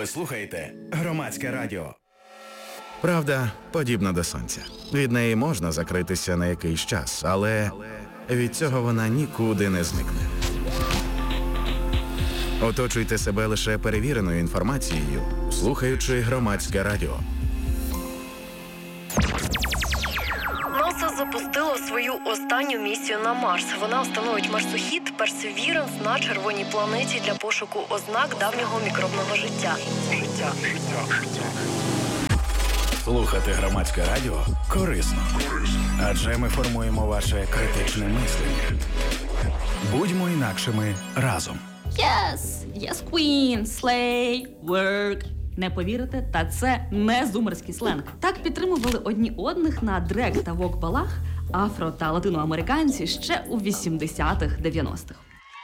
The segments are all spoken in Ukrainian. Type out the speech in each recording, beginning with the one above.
Ви слухаєте Громадське радіо. Правда подібна до сонця. Від неї можна закритися на якийсь час, але від цього вона нікуди не зникне. Оточуйте себе лише перевіреною інформацією, слухаючи Громадське радіо. НАСА запустило свою останню місію на Марс. Вона встановить марсохід Perseverance на червоній планеті для пошуку ознак давнього мікробного життя. Слухати Громадське радіо корисно. Адже ми формуємо ваше критичне мислення. Будьмо інакшими разом. Yes, yes, queen, slay, work. Не повірите, та це не зумерський сленг. Так підтримували одні одних на дрек та вок-балах афро- та латиноамериканці ще у 80-х, 90-х.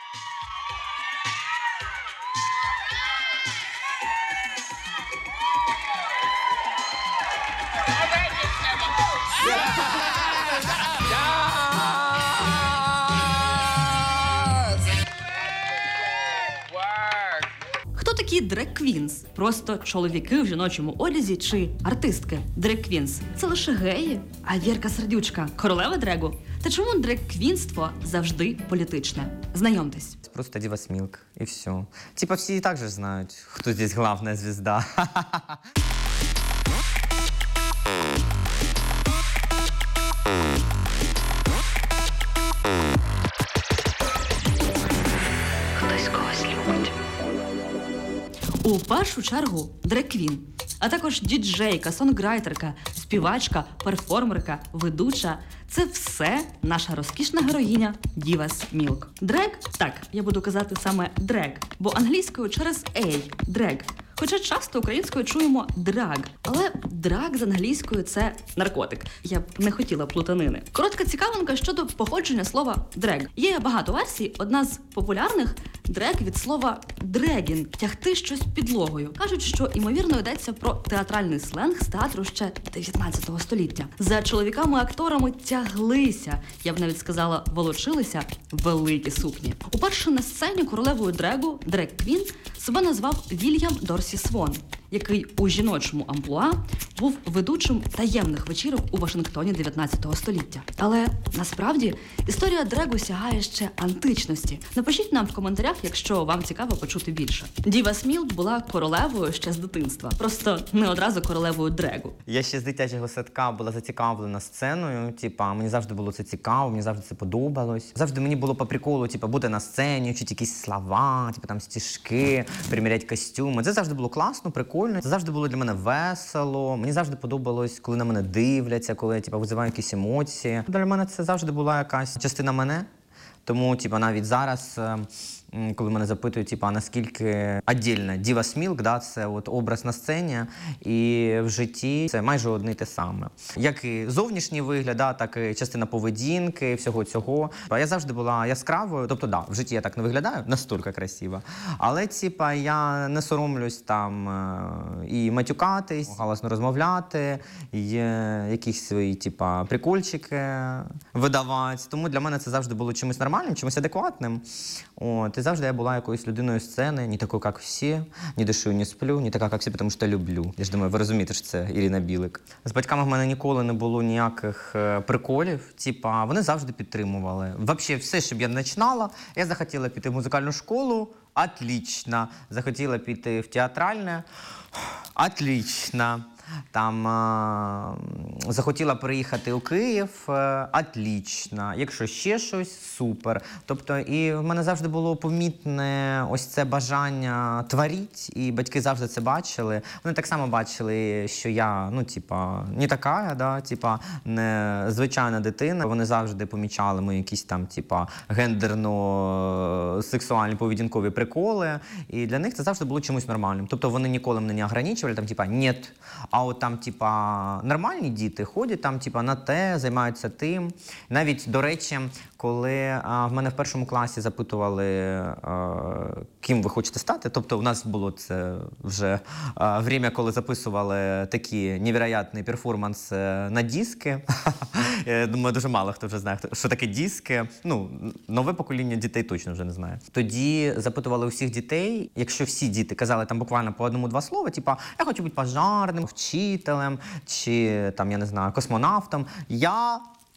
Хто такі дрек-квінс? Просто чоловіки в жіночому одязі чи артистки? Дрек-квінс – це лише геї? А Вірка Сердючка – королева дрегу? Та чому дрек-квінство завжди політичне? Знайомтесь. Просто Дива Смилк, и все. Типа все и так же знают, кто здесь главная звезда. Хтось когось любить. У першу чергу дрек-квін, а також діджейка, сонграйтерка, співачка, перформерка, ведуча – це все наша розкішна героїня Діва Смілк. Дрек? Так, я буду казати саме дрек, бо англійською через «ей» – дрек. Хоча часто українською чуємо драг, але драг з англійською – це наркотик. Я б не хотіла плутанини. Коротка цікавинка щодо походження слова «дрег». Є багато версій. Одна з популярних – дрег від слова «дрегін» – тягти щось підлогою. Кажуть, що, ймовірно, йдеться про театральний сленг з театру ще 19 століття. За чоловіками-акторами тяглися, я б навіть сказала, волочилися великі сукні. Уперше на сцені королевою дрегу, дрек-квін, себе назвав Вільям Дорсі Свон, який у жіночому амплуа був ведучим таємних вечірок у Вашингтоні 19 століття. Але насправді історія дрегу сягає ще античності. Напишіть нам в коментарях, якщо вам цікаво почути більше. Діва Смілк була королевою ще з дитинства, просто не одразу королевою дрегу. Я ще з дитячого садка була зацікавлена сценою. Типа, мені завжди було це цікаво, мені завжди це подобалось. Завжди мені було по приколу, типа, бути на сцені, вчити якісь слова, типа там стишки, приміряти костюми. Це завжди було класно, прикольно. Це завжди було для мене весело. Мені завжди подобалось, коли на мене дивляться, коли я, типа, визиваю якісь емоції. Для мене це завжди була якась частина мене. Тому, типа, навіть зараз, коли мене запитують, типа, наскільки віддільна Діва Смілк, да, це от образ на сцені і в житті це майже одне й те саме. Як і зовнішній вигляд, да, так і частина поведінки, всього цього. Я завжди була яскравою, тобто, да, в житті я так не виглядаю, настільки красиво. Але, типа, я не соромлюсь там і матюкатись, галасно розмовляти, і якісь свої, типа, прикольчики видавати. Тому для мене це завжди було чимось нормальним, чимось адекватним. От, і завжди я була якоюсь людиною сцени, не такою, як всі, не дышу, не сплю, не така, як всі, тому що люблю. Я ж думаю, ви розумієте, що це Ірина Білик. З батьками в мене ніколи не було ніяких приколів, типа, вони завжди підтримували. Взагалі, все, що б я не починала, я захотіла піти в музикальну школу, отлично. Захотіла піти в театральне, отлично. Там захотіла приїхати у Київ, отлично. Якщо ще щось, супер. Тобто, і в мене завжди було помітне ось це бажання творити, і батьки завжди це бачили. Вони так само бачили, що я, ну, типа, не така, да, типа, не звичайна дитина. Вони завжди помічали мої якісь там, типа, гендерно-сексуальні поведінкові приколи. І для них це завжди було чимось нормальним. Тобто, вони ніколи мене не ограничували, там, типа, «нет». А от там, типа, нормальні діти ходять там, типа, на те, займаються тим. Навіть, до речі, коли в мене в першому класі запитували, ким ви хочете стати. Тобто у нас було це вже время, коли записували такі невероятні перформанси на диски. Я думаю, дуже мало хто вже знає, що таке диски. Ну, нове покоління дітей точно вже не знає. Тоді запитували усіх дітей, якщо всі діти казали там буквально по одному-два слова, типа я хочу бути пожарним, вчителем, чи там, я не знаю, космонавтом. Я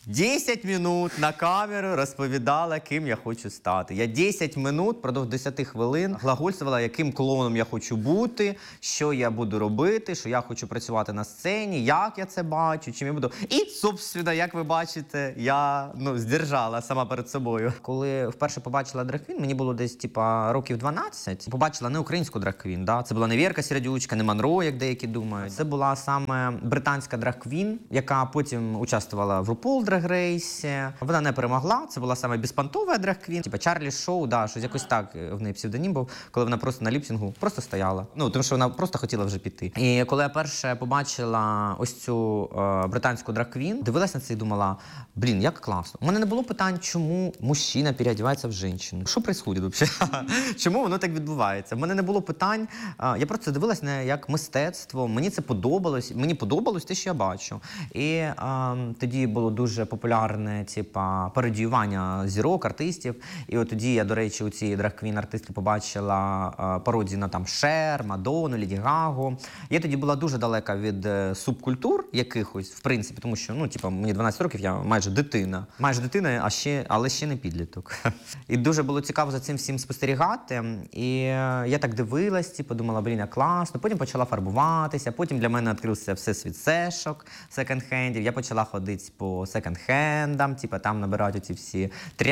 10 минут на камеру розповідала, ким я хочу стати. Я 10 минут, продовж 10 хвилин, глагольствувала, яким клоуном я хочу бути, що я буду робити, що я хочу працювати на сцені, як я це бачу, чим я буду. І, собственно, як ви бачите, я здержала сама перед собою. Коли вперше побачила драг-квін, мені було десь років 12. Побачила не українську драг-квін, да? Це була не Вєрка Сердючка, не Монро, як деякі думають. Це була саме британська драг-квін, яка потім участвувала в RuPaul Drag Race. Вона не перемогла, це була саме безпонтова драг-квін. Типа Чарлі Шоу, да, щось якось так в неї псевдонім був, коли вона просто на ліпсингу просто стояла. Тому що вона просто хотіла вже піти. І коли я перше побачила ось цю британську драг-квін, дивилась на це і думала, блін, як класно. У мене не було питань, чому мужчина переодягається в жінку. Що відбувається взагалі? Чому воно так відбувається? У мене не було питань. Я просто дивилась на як мистецтво. Мені це подобалось. Мені подобалось те, що я бачу. І тоді було дуже популярне, пародіювання зірок, артистів. І от тоді я, до речі, у цій драг-квін артистки побачила пародію на там Шер, Мадонну, Леді Гагу. Я тоді була дуже далека від субкультур якихось, в принципі, тому що, мені 12 років, я майже дитина. Майже дитина, але ще не підліток. І дуже було цікаво за цим всім спостерігати. І я так дивилась, думала, блін, як класно. Потім почала фарбуватися, потім для мене відкрився всесвіт сешок, секонд-хендів. Я почала ходити по секонд-хендам, там набирати оці всі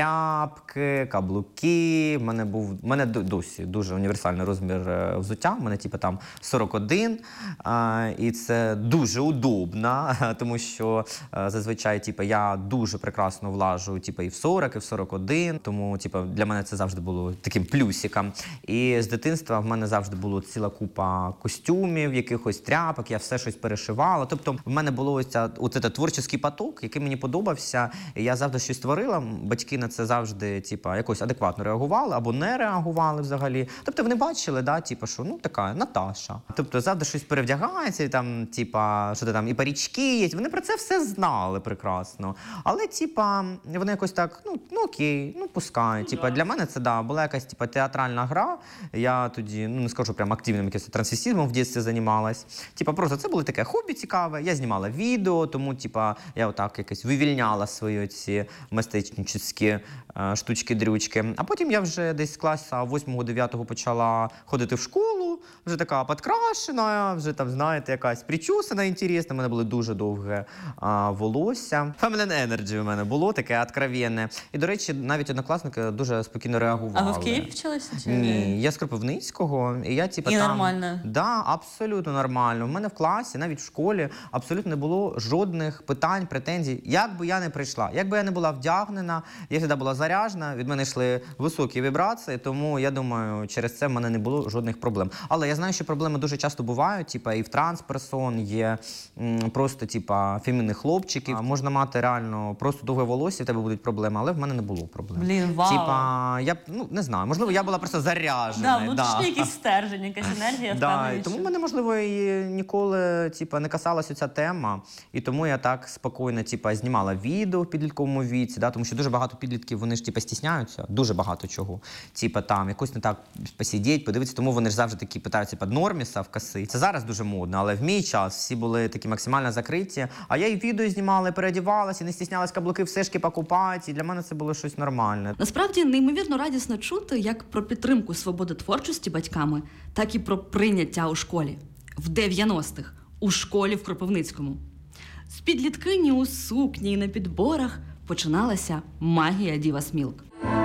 тряпки, каблуки. В мене досі дуже універсальний розмір взуття. У мене там 41. І це дуже удобно, тому що зазвичай я дуже прекрасно влажу і в 40, і в 41. Тому для мене це завжди було таким плюсиком. І з дитинства в мене завжди було ціла купа костюмів, якихось тряпок, я все щось перешивала. Тобто в мене було ось цей творчий поток, який мені подобався. І я завжди щось творила. Батьки на це завжди якось адекватно реагували або не реагували взагалі. Тобто вони бачили, що така Наташа. Тобто завжди щось перевдягається, що там і парічки є. Вони про це все знали прекрасно. Але вони якось так, окей, пускай. Для мене це була якась театральна гра. Я тоді, не скажу прям активним якимось трансвестизмом в дитинстві займалась. Просто це було таке хобі цікаве. Я знімала відео, тому я отак якось вивільняла свої ці мистецькі штучки-дрючки. А потім я вже десь з класу 8-9 почала ходити в школу, вже така підкрашена, вже там, знаєте, якась причусана інтересна. У мене було дуже довге волосся. Feminine energy у мене було, таке откровенне. І, до речі, навіть однокласники дуже спокійно реагували. А ви в Києві вчилися? Ні, я з Кропивницького. І я і там... нормально? Да, абсолютно нормально. У мене в класі, навіть в школі, абсолютно не було жодних питань, претензій. Як би я не прийшла, як би я не була вдягнена, я завжди була заряджена, від мене йшли високі вібрації, тому, я думаю, через це в мене не було жодних проблем. Але я знаю, що проблеми дуже часто бувають, і в трансперсон є просто, фемінних хлопчиків. Можна мати реально просто довге волосся, в тебе будуть проблеми, але в мене не було проблем. Блін, вау. Я, не знаю, можливо, я була просто заряджена. Внутрішній якийсь стержень, якась енергія, впевненіше. Тому мене, можливо, і ніколи, не касалася ця тема, і тому я так спокійно, знімала відео в підлітковому віці, тому що дуже багато підлітків, вони ж, стісняються, дуже багато чого. Там, якось не так посидіть, подивитися, тому вони ж завжди такі питаються, норміса в коси. Це зараз дуже модно, але в мій час всі були такі максимально закриті, а я і відео знімала, і переодівалася, і не стіснялась каблуки в сешки покупати, і для мене це було щось нормальне. Насправді, неймовірно радісно чути як про підтримку свободи творчості батьками, так і про прийняття у школі. В 90-х. У школі в Кропивницькому. З підліткині у сукні і на підборах починалася магія Divas Milk.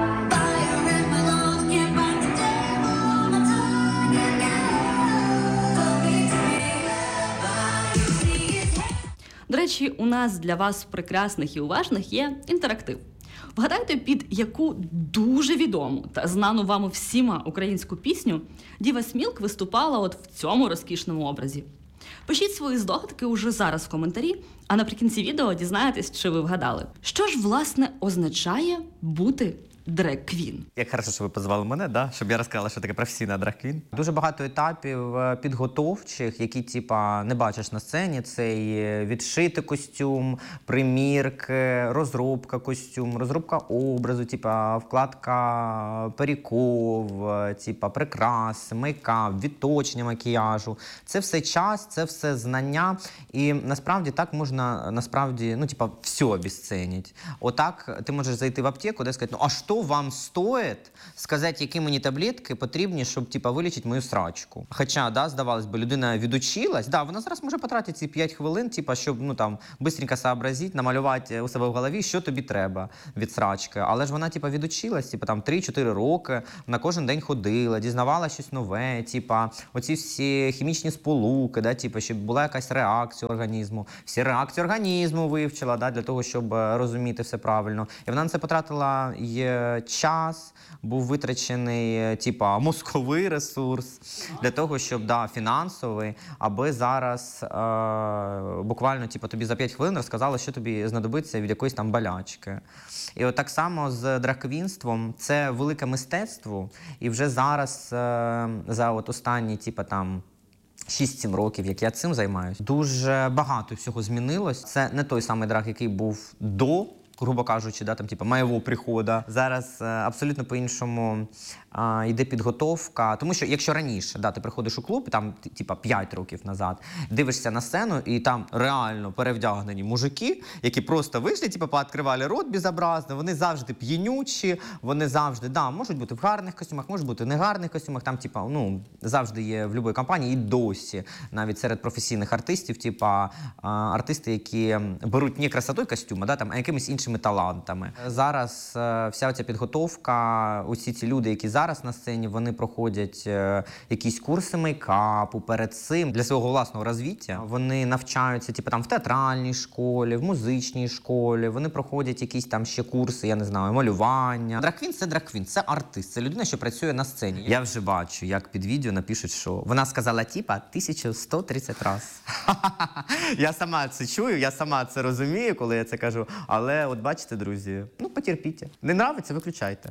До речі, у нас для вас, прекрасних і уважних, є інтерактив. Вгадайте, під яку дуже відому та знану вами всіма українську пісню Divas Milk виступала от в цьому розкішному образі. Пишіть свої здогадки уже зараз в коментарі, а наприкінці відео дізнаєтесь, чи ви вгадали. Що ж, власне, означає бути драг-квін? Як хорошо, що ви позвали мене, да? Щоб я розказала, що таке професійна драг-квін. Дуже багато етапів підготовчих, які типа не бачиш на сцені. Це і відшити костюм, примірки, розробка костюму, розробка образу, типа вкладка паріков, типа прикрас, мейкап, відточення макіяжу. Це все час, це все знання. І насправді так можна, ну типа все обесценить. Отак ти можеш зайти в аптеку, де сказати, ну а що вам стоїть сказати, які мені таблетки потрібні, щоб типа вилічити мою срачку. Хоча, да, здавалось би, людина відучилась, да, вона зараз може потратити ці 5 хвилин, типа, щоб, ну там, бистренько сообразити, намалювати у себе в голові, що тобі треба від срачки. Але ж вона, типа, відучилась, типа, там, 3-4 роки, вона кожен день ходила, дізнавала щось нове, типа, оці всі хімічні сполуки, да, типа, щоб була якась реакція організму. Всі реакції організму вивчила, да, для того, щоб розуміти все правильно. І вона на це потратила час, був витрачений, типа, мозковий ресурс для того, щоб, да, фінансовий, аби зараз буквально, типа, тобі за 5 хвилин розказали, що тобі знадобиться від якоїсь там болячки. І от так само з драг-квінством. Це велике мистецтво, і вже зараз за от останні, типа, там, 6-7 років, як я цим займаюся, дуже багато всього змінилось. Це не той самий драг, який був до, грубо кажучи, да, там, типу, моєго приходу. Зараз абсолютно по-іншому йде підготовка. Тому що, якщо раніше, да, ти приходиш у клуб, і там, типу, 5 років назад, дивишся на сцену, і там реально перевдягнені мужики, які просто вийшли, типу, пооткривали рот безобразно, вони завжди п'янючі, вони завжди, да, можуть бути в гарних костюмах, можуть бути в негарних костюмах, там, типу, ну, завжди є в будь-якій компанії, і досі, навіть серед професійних артистів, типу, артисти, які беруть не красотою костюма, да, там, а якимись іншими талантами. Зараз вся ця підготовка, усі ці люди, які зараз на сцені, вони проходять якісь курси мейкапу перед цим для свого власного розвиття. Вони навчаються, типу, там, в театральній школі, в музичній школі, вони проходять якісь там ще курси, я не знаю, малювання. Драг-квін – це драг-квін, це артист, це людина, що працює на сцені. Я вже бачу, як під відео напишуть, що вона сказала, типа, 1130 раз. Я сама це чую, я сама це розумію, коли я це кажу, але от бачите, друзі, ну, потерпіть. Не нравиться – виключайте.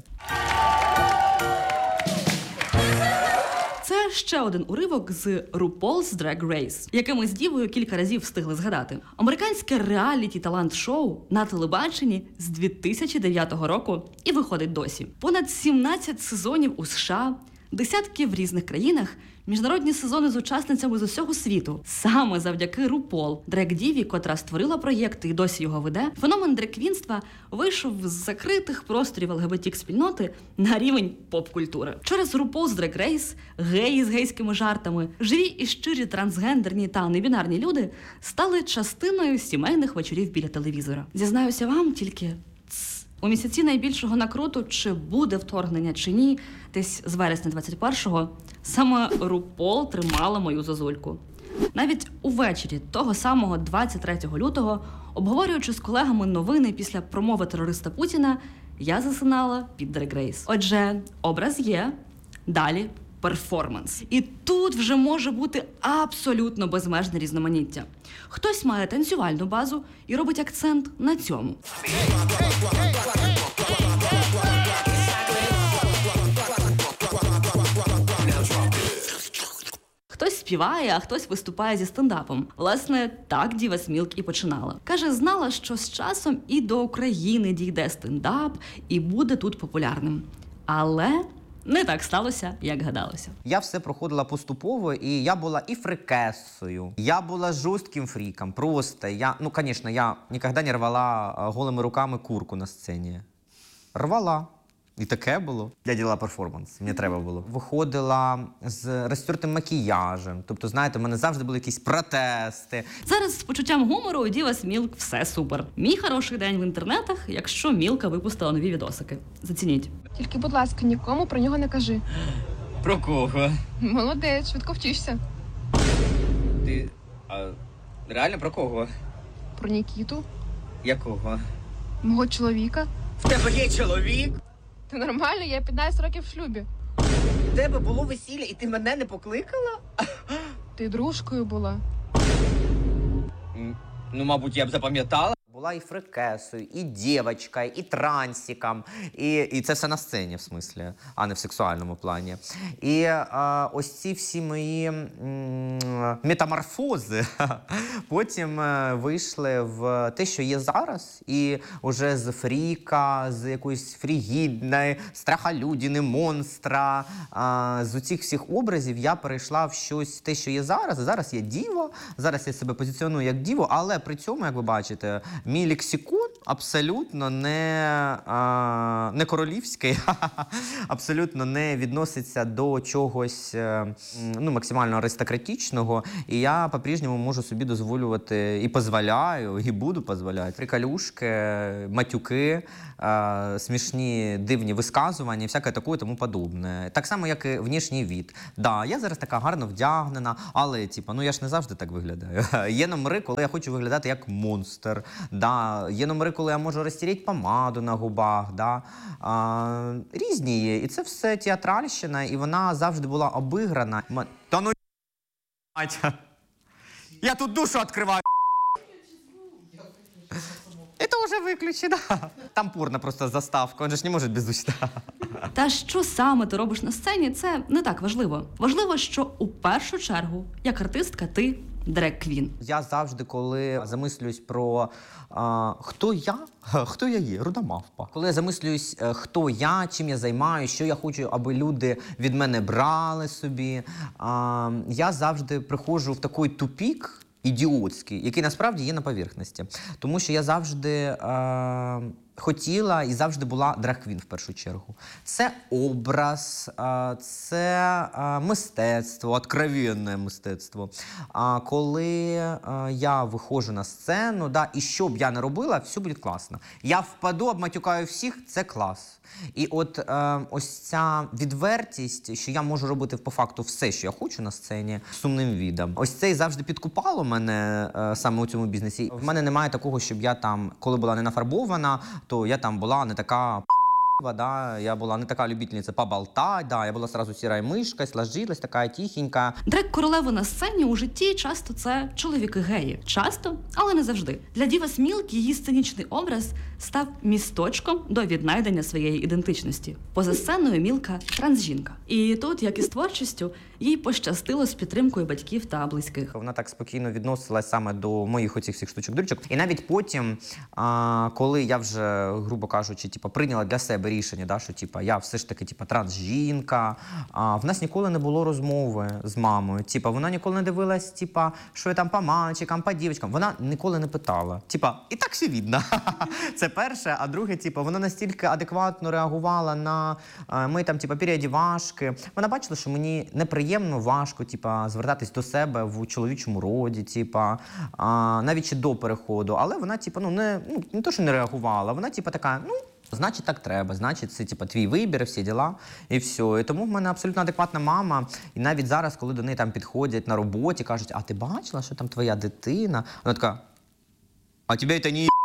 Це ще один уривок з RuPaul's Drag Race, яке ми з Дівою кілька разів встигли згадати. Американське реаліті-талант-шоу на телебаченні з 2009 року і виходить досі. Понад 17 сезонів у США, десятки в різних країнах, міжнародні сезони з учасницями з усього світу. Саме завдяки RuPaul, драг-діві, котра створила проєкт і досі його веде, феномен драг-квінства вийшов з закритих просторів ЛГБТ-спільноти на рівень поп-культури. Через RuPaul's Drag Race геї з гейськими жартами, живі і щирі трансгендерні та небінарні люди стали частиною сімейних вечорів біля телевізора. Зізнаюся вам тільки... У місяці найбільшого накруту, чи буде вторгнення, чи ні, десь з вересня 21-го, саме RuPaul тримала мою зозульку. Навіть увечері того самого 23 лютого, обговорюючи з колегами новини після промови терориста Путіна, я засинала під Drag Race. Отже, образ є, далі перформанс. І тут вже може бути абсолютно безмежне різноманіття. Хтось має танцювальну базу і робить акцент на цьому. Хтось співає, а хтось виступає зі стендапом. Власне, так Діва Смілк і починала. Каже, знала, що з часом і до України дійде стендап, і буде тут популярним. Але не так сталося, як гадалося. Я все проходила поступово, і я була і фрикесою, я була жорстким фріком. Просто ну, звісно, я ніколи не рвала голими руками курку на сцені. Рвала. І таке було. Я робила перформанс, мені треба було. Виходила з розтертим макіяжем. Тобто, знаєте, в мене завжди були якісь протести. Зараз з почуттям гумору у Діва Смілк все супер. Мій хороший день в інтернетах, якщо Мілка випустила нові відосики. Зацініть. Тільки, будь ласка, нікому про нього не кажи. Про кого? Молодець, швидко вчишся. Ти реально про кого? Про Нікіту, Якого? мого чоловіка. В тебе є чоловік? Ти нормально? Я 15 років в шлюбі. В тебе було весілля і ти мене не покликала? Ти дружкою була. Ну, мабуть, я б запам'ятала. Була і фрикесою, і дівчинкою, і трансиком, і це все на сцені, в смислі, а не в сексуальному плані. І ось ці всі мої метаморфози потім вийшли в те, що є зараз, і вже з фріка, з якоїсь фрігідної, страхолюдини, монстра, з оцих всіх образів я перейшла в щось, те, що є зараз. Зараз я діва, зараз я себе позиціоную як діву, але при цьому, як ви бачите, мій лексикон абсолютно не королівський, абсолютно не відноситься до чогось максимально аристократичного. І я по-прежньому можу собі дозволювати і дозволяю, і буду дозволяти приколюшки, матюки, смішні дивні висказування і всяке таке і тому подобне. Так само, як і внешній від. Да, я зараз така гарно вдягнена, але я ж не завжди так виглядаю. Є номери, коли я хочу виглядати як монстр. Да, є номери, коли я можу розтіряти помаду на губах. Да. Різні є. І це все театральщина, і вона завжди була обіграна. Та ну, я тут душу відкриваю. Это уже выключено. Там порно просто заставка, он же ж не може без душі. Та що саме ти робиш на сцені, це не так важливо. Важливо, що у першу чергу, як артистка, ти драг-квін. Я завжди, коли замислююсь про хто я є, руда мавпа. Коли я замислююсь, хто я, чим я займаюся, що я хочу, аби люди від мене брали собі, я завжди приходжу в такий тупік, ідіотський, який насправді є на поверхності. Тому що я завжди хотіла і завжди була драг-квін в першу чергу. Це образ, це мистецтво, откровенне мистецтво. Коли я виходжу на сцену, і що б я не робила, все буде класно. Я впаду, обматюкаю всіх, це клас. І ось ця відвертість, що я можу робити по факту все, що я хочу на сцені, сумним відом. Ось це і завжди підкупало мене саме у цьому бізнесі. В мене немає такого, щоб я там, коли була не нафарбована, то я там була не така да, я була не така любительниця поболтать, да, я була сразу сірая мишка, сложилась, така тихенька. Драг-королеви на сцені у житті часто це чоловіки-геї. Часто, але не завжди. Для Діва Смілк її сценічний образ став місточком до віднайдення своєї ідентичності. Поза сценою Мілка – трансжінка. І тут, як і з творчістю, їй пощастило з підтримкою батьків та близьких. Вона так спокійно відносилась саме до моїх оцих всіх штучок-дрючок. І навіть потім, коли я вже, грубо кажучи, прийняла для себе рішення, що я все ж таки трансжінка, в нас ніколи не було розмови з мамою. Вона ніколи не дивилась, що я там по мальчикам, по дівчинкам. Вона ніколи не питала. І так все видно. Це перше. А друге, вона настільки адекватно реагувала на мої переодівашки. Вона бачила, що мені неприємно, важко звертатись до себе в чоловічому роді, навіть ще до переходу. Але вона не то, що не реагувала, вона така, значить, так треба, значить, це твій вибір, всі діла, і все. І тому в мене абсолютно адекватна мама. І навіть зараз, коли до неї підходять на роботі, кажуть, а ти бачила, що там твоя дитина? Вона така, а тебе це не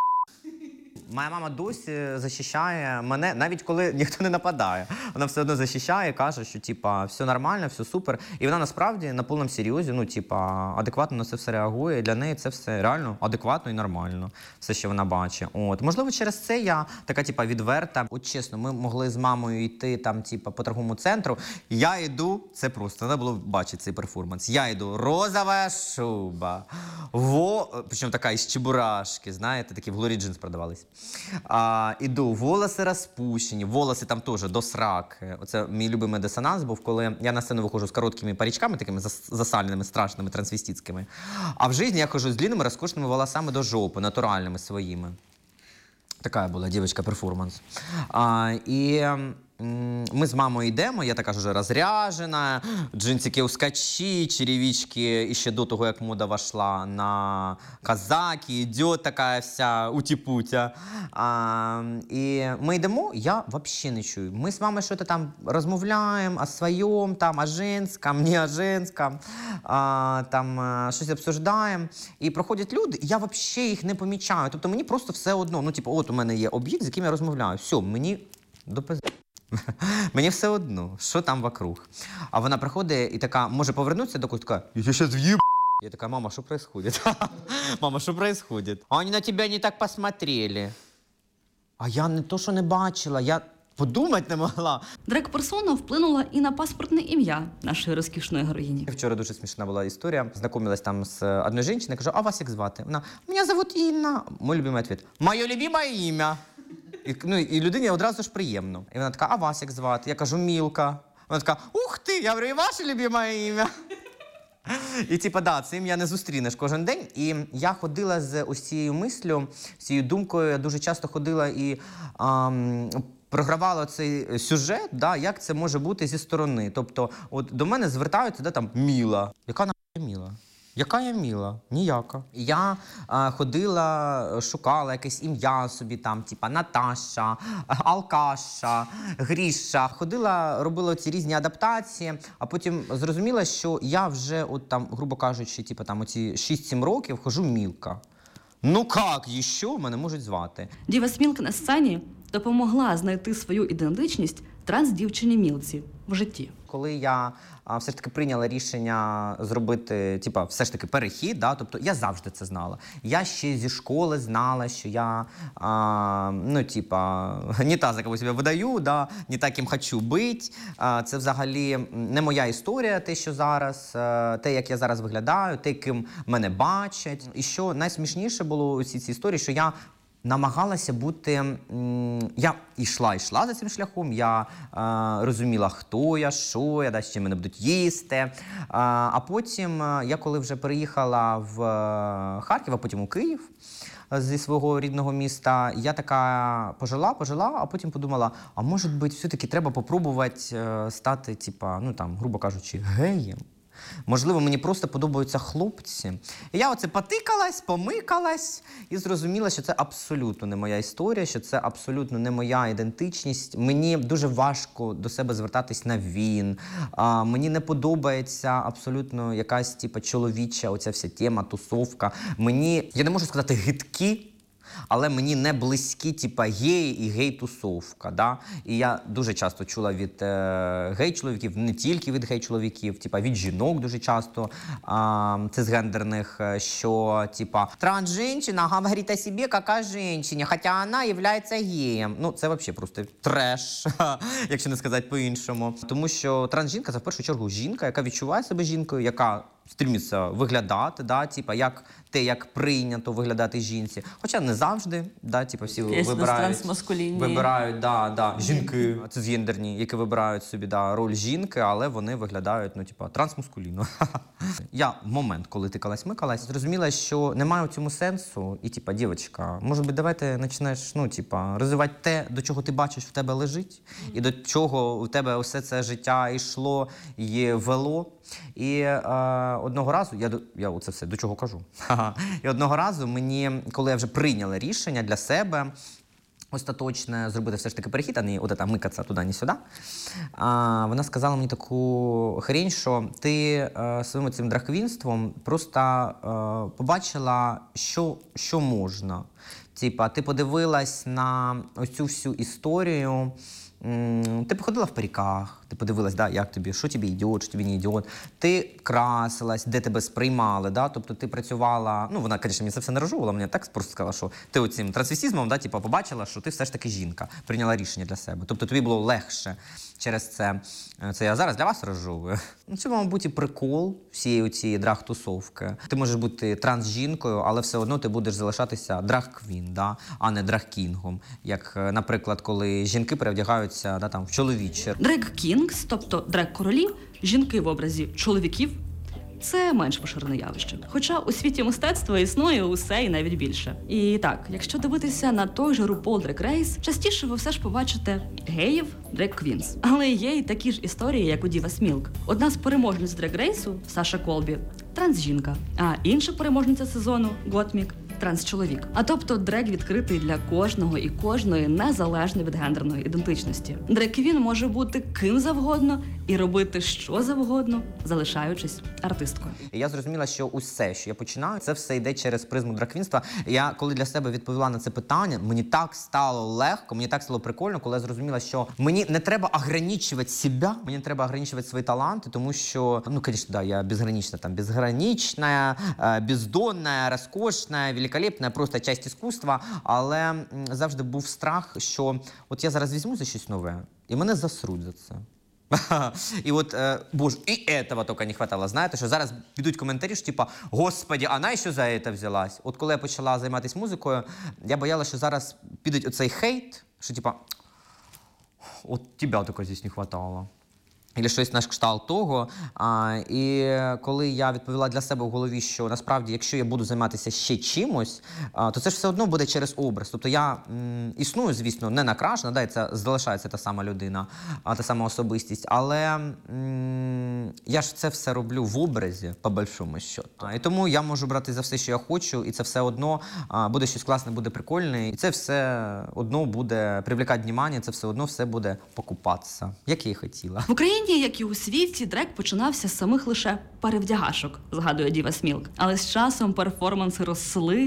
Моя мама досі захищає мене, навіть коли ніхто не нападає. Вона все одно захищає, каже, що все нормально, все супер. І вона насправді на повному серйозі, адекватно на це все реагує. І для неї це все реально адекватно і нормально, все, що вона бачить. Можливо, через це я така відверта. От чесно, ми могли з мамою йти по торговому центру. Я йду, це просто, треба було бачити цей перформанс. Я йду, розова шуба, причому така із чебурашки, знаєте, такі в Glory Jeans продавались. Іду, волоси розпущені, волоси там теж до сраки. Оце мій любимий дисонанс був, коли я на сцену виходжу з короткими парічками, такими засаленими, страшними, трансвеститськими. А в житті я ходжу з длинними, розкошеними волосами до жопи, натуральними своїми. Така була дівчинка-перформанс. І ми з мамою йдемо, я така ж вже розряжена, джинсики ускочі, черевички, і ще до того, як мода вошла на казаки, йде така вся утіпутя. І ми йдемо, я взагалі не чую. Ми з мамою щось там розмовляємо о своєму, о женському, не о женському, щось обсуждаємо. І проходять люди, і я взагалі їх не помічаю. Тобто мені просто все одно, от у мене є об'єкт, з яким я розмовляю. Все, мені мені все одно, що там вокруг. А вона приходить і така, може повернутися до когось, така, я зараз в'їб. Я такая, мама, что происходит? Мама, что происходит? А они на тебя не так посмотрели. А я не то, що не бачила, я подумати не могла. Дрек-персона вплинула і на паспортне ім'я нашої розкішної героїні. Вчора дуже смішна була історія. Знайомилась там з одною жінкою, кажу, а вас як звати? Вона, мене зовут Інна. Мой любимий відповідь, моє любиме ім'я. І людині одразу ж приємно. І вона така, а вас як звати? Я кажу, Мілка. Вона така, ух ти, я говорю, і ваше любиме ім'я. І типа, да, це ім'я не зустрінеш кожен день. І я ходила з ось цією мислю, з цією думкою, я дуже часто ходила і програвала цей сюжет, да, як це може бути зі сторони. Тобто, от до мене звертаються, да, там, Міла. Яка нахуй Міла? Яка я Міла? Ніяка. Я ходила, шукала якесь ім'я собі там, типа Наташа, Алкаша, Гріша. Ходила, робила ці різні адаптації, а потім зрозуміла, що я вже, от там, грубо кажучи, типа там оці 6-7 років хожу Мілка. Ну як ще мене можуть звати? Діва Смілка на сцені допомогла знайти свою ідентичність транс-дівчині Мілці в житті. Коли я все ж таки прийняла рішення зробити, типа, все ж таки перехід, да, тобто я завжди це знала. Я ще зі школи знала, що я, ну, типа, не та, за кого себе видаю, да, не та, ким хочу бути. Це взагалі не моя історія, те, що зараз, те, як я зараз виглядаю, те, ким мене бачать. І що найсмішніше було у цій історії, що я намагалася бути, я йшла за цим шляхом, я розуміла, хто я, що я, да, з чим мене будуть їсти. А потім, я коли вже переїхала в Харків, а потім у Київ, зі свого рідного міста, я така пожила, а потім подумала, а може бути, все-таки треба попробувати стати, типа, ну там, грубо кажучи, геєм. Можливо, мені просто подобаються хлопці. І я оце потикалась, помикалась і зрозуміла, що це абсолютно не моя історія, що це абсолютно не моя ідентичність. Мені дуже важко до себе звертатись на він. Мені не подобається абсолютно якась типу, чоловіча оця вся тема, тусовка. Мені, я не можу сказати гидкі, але мені не близькі, типа, геї і гей-тусовка, да? І я дуже часто чула від гей-чоловіків, не тільки від гей-чоловіків, типа, від жінок дуже часто, цисгендерних, що, типа, транс-жінчина говорить о себе, як о жінчині, хоча вона є геєм. Ну, це взагалі просто треш, якщо не сказати по-іншому. Тому що транс-жінка – це, в першу чергу, жінка, яка відчуває себе жінкою, яка стремиться виглядати, да, типа, як те, як прийнято виглядати жінці. Хоча не завжди, да, типа, всі вибирають да, жінки цисгендерні, які вибирають собі да, роль жінки, але вони виглядають, ну, типа, трансмаскулінно. Я в момент, коли тикалась-микалась, зрозуміла, що немає у цьому сенсу. І, типа, дівчинка, може би, давай ти почнеш, ну, типа, розвивати те, до чого ти бачиш, в тебе лежить, і до чого у тебе усе це життя йшло і вело. І одного разу, я оце все до чого кажу, і одного разу мені, коли я вже прийняла рішення для себе, остаточне зробити все ж таки перехід, а не от це микатися туди, не сюди, вона сказала мені таку хрень, що ти своїм цим драквінством просто побачила, що можна. Типа, ти подивилась на ось цю всю історію, ти походила в париках, ти подивилась, да, як тобі, що тобі йде, що тобі не йде. Ти красилась, де тебе сприймали, да, тобто ти працювала, ну вона, звісно, мені це все не розжовувала, мені так просто сказала, що ти оцим трансвестизмом, да, типу, побачила, що ти все ж таки жінка, прийняла рішення для себе. Тобто тобі було легше через це. Це я зараз для вас розжовую. Ну, це, мабуть, і прикол всієї цієї драг-тусовки. Ти можеш бути транс-жінкою, але все одно ти будеш залишатися драг-квін, да, а не драг-кінгом. Як, наприклад, коли жінки перевдягаються да, там, в чоловіче. Драг-кінгс, тобто драг-королі, жінки в образі чоловіків, це менш поширене явище. Хоча у світі мистецтва існує усе і навіть більше. І так, якщо дивитися на той же RuPaul Drag Race, частіше ви все ж побачите геїв, драг-квінс. Але є й такі ж історії, як у Діва Смілк. Одна з переможниць Drag Race, Саша Колбі, транс-жінка. А інша переможниця сезону, Готмік, транс-чоловік. А тобто дрек відкритий для кожного і кожної, незалежно від гендерної ідентичності. Дрек-квін може бути ким завгодно і робити що завгодно, залишаючись артисткою. І я зрозуміла, що усе, що я починаю, це все йде через призму драквінства. Я коли для себе відповіла на це питання, мені так стало легко, мені так стало прикольно, коли я зрозуміла, що мені не треба ограничувати себе, мені не треба ограничувати свої таланти, тому що, ну, звісно, да, я безгранична, там, безгранична, бездонна, розкошна, великолепна, просто часть іскусства, але завжди був страх, що от я зараз візьму за щось нове, і мене засруть за це. І от, боже, і этого тільки не хватало. Знаєте, що зараз підуть коментарі, що типа, господи, вона що за це взялась? От коли я почала займатися музикою, я боялася, що зараз підуть оцей хейт, що типа, от тебе тільки здесь не хватало. Або щось на кшталт того. І коли я відповіла для себе в голові, що насправді, якщо я буду займатися ще чимось, то це ж все одно буде через образ. Тобто я існую, звісно, не накрашена, да, і це залишається та сама людина, та сама особистість, але я ж це все роблю в образі, по большому счету. І тому я можу брати за все, що я хочу, і це все одно буде щось класне, буде прикольне, і це все одно буде привлекати увагу, це все одно все буде покупатися, як я і хотіла. В Україні, як і у світі, дрек починався з самих лише перевдягашок, згадує Діва Смілк. Але з часом перформанси росли,